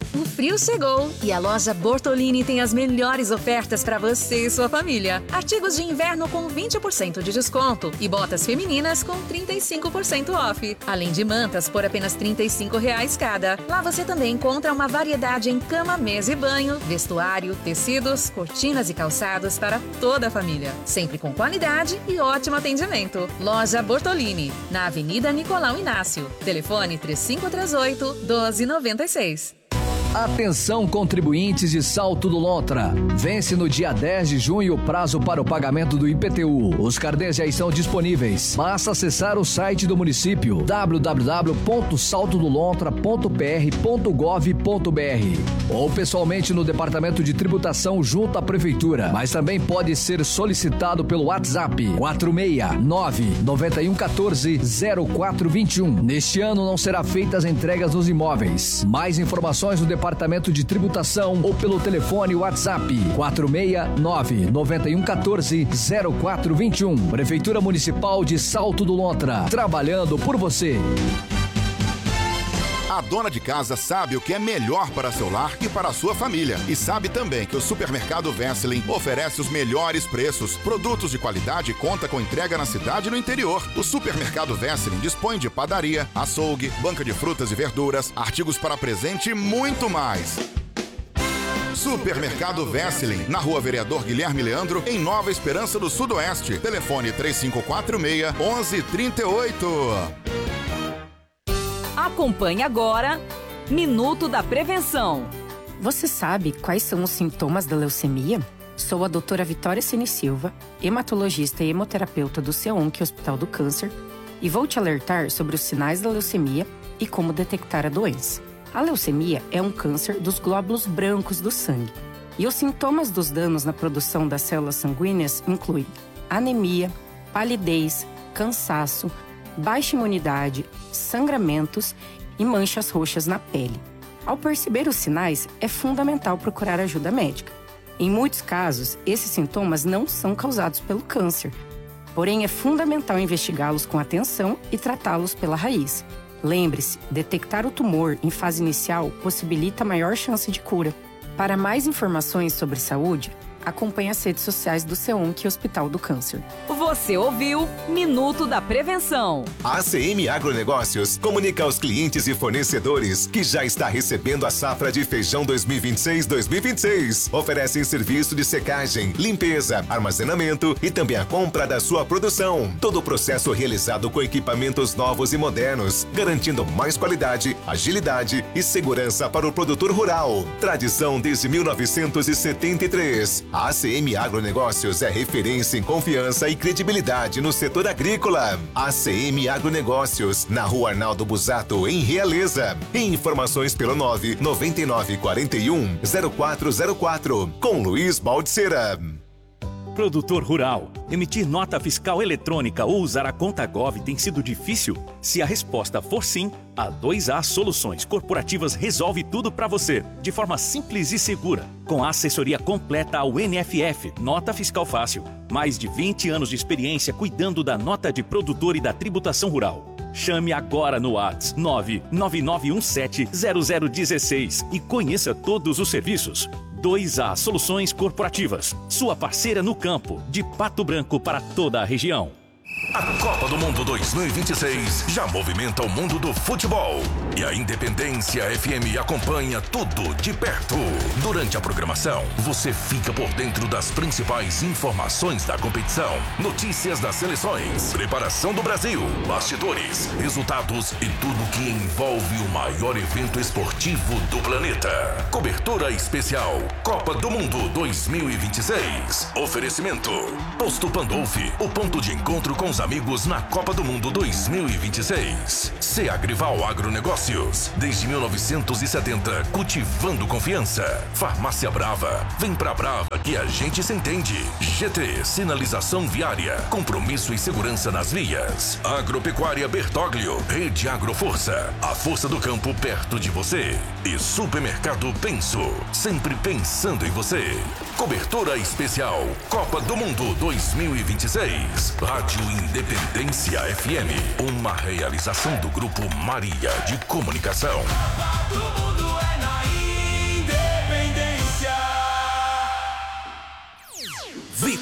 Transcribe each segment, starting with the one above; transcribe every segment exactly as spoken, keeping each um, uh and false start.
O frio chegou e a loja Bortolini tem as melhores ofertas para você e sua família. Artigos de inverno com vinte por cento de desconto e botas femininas com trinta e cinco por cento off. Além de mantas por apenas trinta e cinco reais cada. Lá você também encontra uma variedade em cama, mesa e banho, vestuário, tecidos, cortinas e calçados para toda a família. Sempre com qualidade e ótimo atendimento. Loja Bortolini, na Avenida Nicolau Inácio. Telefone três cinco três oito, um dois nove seis. Atenção, contribuintes de Salto do Lontra. Vence no dia dez de junho o prazo para o pagamento do I P T U. Os carnês já estão disponíveis. Basta acessar o site do município w w w ponto salto do lontra ponto p r ponto gov ponto b r ou pessoalmente no Departamento de Tributação junto à Prefeitura. Mas também pode ser solicitado pelo WhatsApp quatro seis nove nove um um quatro zero quatro dois um. Neste ano não será feitas as entregas dos imóveis. Mais informações no Departamento de Tributação ou pelo telefone WhatsApp quatro seis nove nove um um quatro zero quatro dois um. Prefeitura Municipal de Salto do Lontra, trabalhando por você. A dona de casa sabe o que é melhor para seu lar e para a sua família. E sabe também que o Supermercado Wesseling oferece os melhores preços, produtos de qualidade e conta com entrega na cidade e no interior. O Supermercado Wesseling dispõe de padaria, açougue, banca de frutas e verduras, artigos para presente e muito mais. Supermercado Wesseling, na Rua Vereador Guilherme Leandro, em Nova Esperança do Sudoeste. Telefone três cinco quatro seis, um um três oito. Acompanhe agora Minuto da Prevenção. Você sabe quais são os sintomas da leucemia? Sou a doutora Vitória Cine Silva, hematologista e hemoterapeuta do CEONC Hospital do Câncer, e vou te alertar sobre os sinais da leucemia e como detectar a doença. A leucemia é um câncer dos glóbulos brancos do sangue, e os sintomas dos danos na produção das células sanguíneas incluem anemia, palidez, cansaço, baixa imunidade, sangramentos e manchas roxas na pele. Ao perceber os sinais, é fundamental procurar ajuda médica. Em muitos casos, esses sintomas não são causados pelo câncer, porém é fundamental investigá-los com atenção e tratá-los pela raiz. Lembre-se, detectar o tumor em fase inicial possibilita maior chance de cura. Para mais informações sobre saúde, acompanhe as redes sociais do CEONC Hospital do Câncer. Você ouviu Minuto da Prevenção. A A C M Agronegócios comunica aos clientes e fornecedores que já está recebendo a safra de feijão dois mil e vinte e seis dois mil e vinte e seis. Oferecem serviço de secagem, limpeza, armazenamento e também a compra da sua produção. Todo o processo realizado com equipamentos novos e modernos, garantindo mais qualidade, agilidade e segurança para o produtor rural. Tradição desde mil novecentos e setenta e três. A A C M Agronegócios é referência em confiança e credibilidade no setor agrícola. A C M Agronegócios, na Rua Arnaldo Busato, em Realeza. Informações pelo nove nove nove quatro um zero quatro zero quatro, com Luiz Baldiceira. Produtor rural, emitir nota fiscal eletrônica ou usar a conta Gov tem sido difícil? Se a resposta for sim, a dois A Soluções Corporativas resolve tudo para você, de forma simples e segura. Com a assessoria completa ao N F F, Nota Fiscal Fácil. Mais de vinte anos de experiência cuidando da nota de produtor e da tributação rural. Chame agora no WhatsApp nove nove nove um sete zero zero um seis e conheça todos os serviços. dois A Soluções Corporativas, sua parceira no campo, de Pato Branco para toda a região. A Copa do Mundo dois mil e vinte e seis já movimenta o mundo do futebol. E a Independência F M acompanha tudo de perto. Durante a programação, você fica por dentro das principais informações da competição, notícias das seleções, preparação do Brasil, bastidores, resultados e tudo que envolve o maior evento esportivo do planeta. Cobertura especial Copa do Mundo dois mil e vinte e seis. Oferecimento Posto Pandolfi, o ponto de encontro com os amigos na Copa do Mundo dois mil e vinte e seis. Seagrival Agronegócios, desde mil novecentos e setenta, cultivando confiança. Farmácia Brava, vem pra Brava que a gente se entende. G T, sinalização viária, compromisso e segurança nas vias. Agropecuária Bertoglio, Rede Agroforça, a força do campo perto de você. E Supermercado Penso, sempre pensando em você. Cobertura especial Copa do Mundo dois mil e vinte e seis. Rádio Independência F M, uma realização do Grupo Maria de Comunicação. Copa do Mundo é na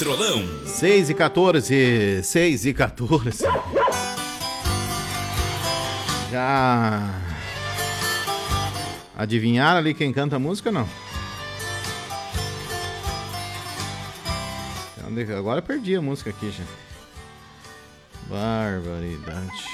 Petrolão. seis e quatorze, seis e quatorze. Já adivinharam ali quem canta a música, não? Agora eu perdi a música aqui, já. Barbaridade.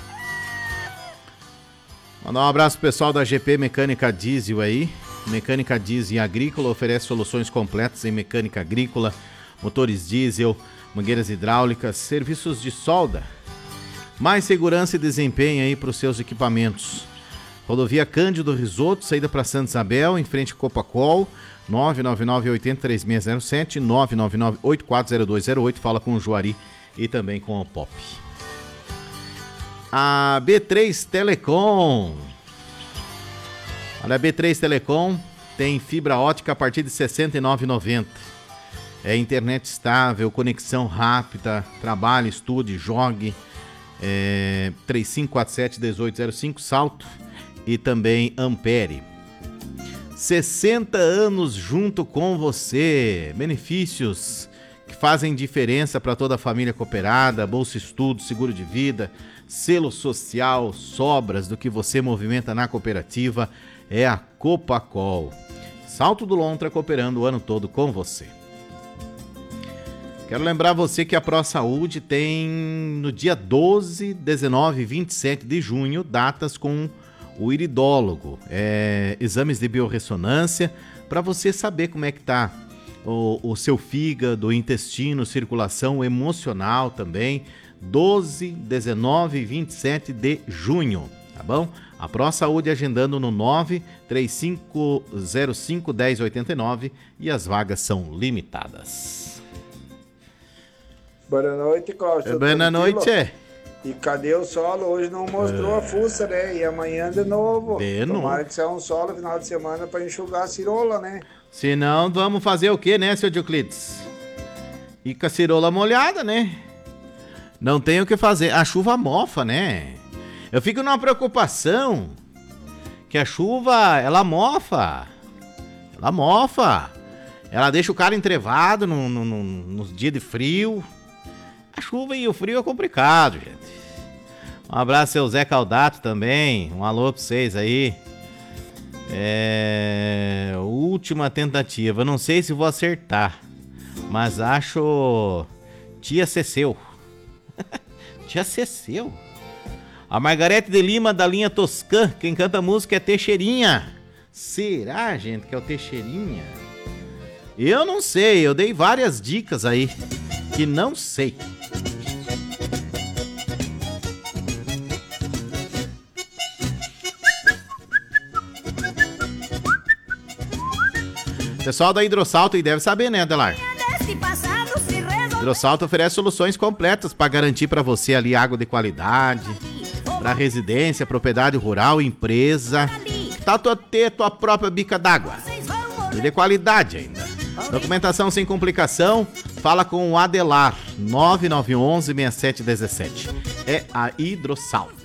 Mandar um abraço pro pessoal da G P Mecânica Diesel aí. Mecânica Diesel Agrícola oferece soluções completas em mecânica agrícola, motores diesel, mangueiras hidráulicas, serviços de solda. Mais segurança e desempenho aí para os seus equipamentos. Rodovia Cândido Risoto, saída para Santa Isabel, em frente a Copacol, nove nove nove oito zero três seis zero sete, nove nove nove oito quatro zero dois zero oito. Fala com o Juari e também com o Pop. A B três Telecom. Olha, a B três Telecom tem fibra ótica a partir de sessenta e nove reais e noventa centavos. É internet estável, conexão rápida, trabalhe, estude, jogue. É, três cinco quatro sete um oito zero cinco, Salto e também Ampere. sessenta anos junto com você. Benefícios que fazem diferença para toda a família cooperada, bolsa estudo, seguro de vida, selo social, sobras do que você movimenta na cooperativa. É a Copacol. Salto do Lontra cooperando o ano todo com você. Quero lembrar você que a ProSaúde tem no dia doze, dezenove e vinte e sete de junho datas com o iridólogo. É, exames de biorressonância para você saber como é que tá o, o seu fígado, intestino, circulação emocional também. doze, dezenove e vinte e sete de junho, tá bom? A ProSaúde agendando no nove três cinco zero cinco um zero oito nove e as vagas são limitadas. Boa noite, Cláudio. Boa noite. E cadê o solo? Hoje não mostrou é. a fuça, né? E amanhã de novo. De Tomara novo. que seja um solo final de semana para enxugar a cirola, né? Se não, vamos fazer o quê, né, seu Dioclides? E com a cirola molhada, né? Não tem o que fazer. A chuva mofa, né? Eu fico numa preocupação que a chuva, ela mofa. Ela mofa. Ela deixa o cara entrevado no, no, no, nos dias de frio. A chuva e o frio é complicado, gente. Um abraço ao Zé Caldato também. Um alô pra vocês aí. É... Última tentativa. Não sei se vou acertar, mas acho... Tia Ceceu. Tia Ceceu. A Margarete de Lima, da linha Toscã. Quem canta a música é Teixeirinha. Será, gente, que é o Teixeirinha? Eu não sei. Eu dei várias dicas aí que não sei. Pessoal da Hidrossalto aí deve saber, né, Adelar? Hidrossalto oferece soluções completas para garantir para você ali água de qualidade, para residência, propriedade rural, empresa, tá tua ter tua própria bica d'água e de qualidade ainda. Documentação sem complicação, fala com o Adelar, nove nove um um seis sete um sete. É a Hidrossalto.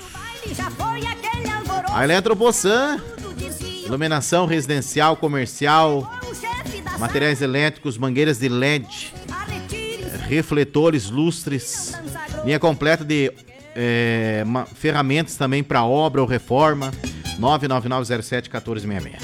A Eletropoçan, iluminação residencial, comercial, materiais elétricos, mangueiras de L E D, refletores, lustres, linha completa de é, uma, ferramentas também para obra ou reforma. Nove nove nove zero sete um quatro seis seis.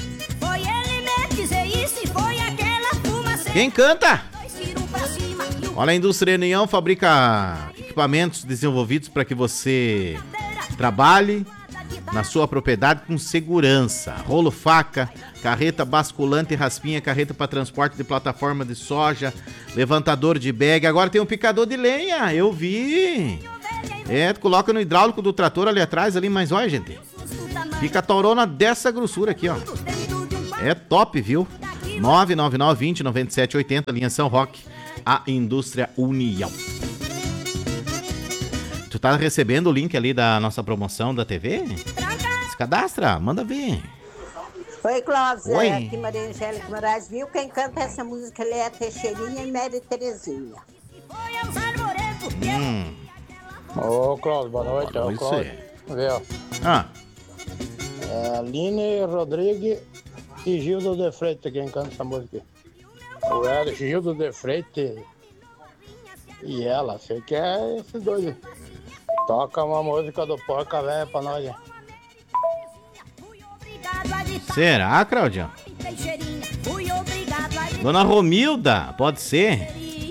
Quem canta? Olha, a Indústria União fabrica equipamentos desenvolvidos para que você trabalhe na sua propriedade com segurança. Rolo, faca, carreta basculante e raspinha, carreta para transporte de plataforma de soja, levantador de bag. Agora tem um picador de lenha, eu vi. É, tu coloca no hidráulico do trator ali atrás, ali, mas olha, gente, fica a torona dessa grossura aqui, ó. É top, viu? nove nove nove vinte noventa e sete oitenta, linha São Roque, a Indústria União. Tu tá recebendo o link ali da nossa promoção da T V? Se cadastra, manda ver. Oi, Clóvis. Oi. É, aqui Maria Angélica Moraes, viu? Quem canta essa música ali é a Teixeirinha e Mary Terezinha. Hum. Ô, Clóvis, boa noite. Boa noite. É o Clóvis. Viu? Ah. É Aline Rodrigues e Gildo de Freitas quem canta essa música. O Hélio, Gildo de Freitas E ela, você quer esses dois. Toca uma música do Porca Véia pra nós. Será, Claudião? Dona Romilda, pode ser?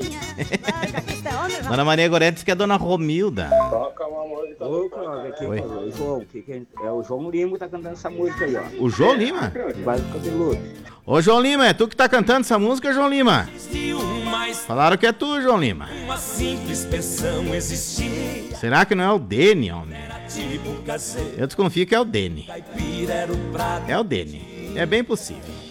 Dona Maria Goretti disse que é Dona Romilda. Toca uma música do Ô, Cláudio, aqui, Oi. o João, que que é? É o João Lima que tá cantando essa música aí, ó. O João Lima? Vai do cabeludo. Ô, João Lima, é tu que tá cantando essa música, João Lima? Falaram que é tu, João Lima. Uma simples pensão existir. Será que não é o Dene, homem? Tipo caseiro. Eu desconfio que é o Dene. Caipira era o prato. É o Dene. É bem possível.